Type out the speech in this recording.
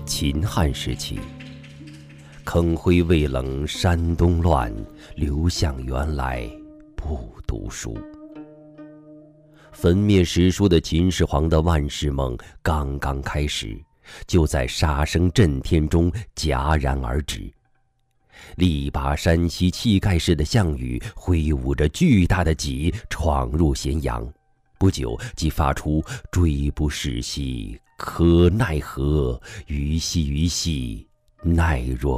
秦汉时期，坑灰未冷山东乱，刘向原来不读书。焚灭史书的秦始皇的万世梦刚刚开始，就在杀声震天中戛然而止。力拔山兮气盖世的项羽挥舞着巨大的戟闯入咸阳，不久即发出追不逝兮可奈何，虞兮虞兮奈若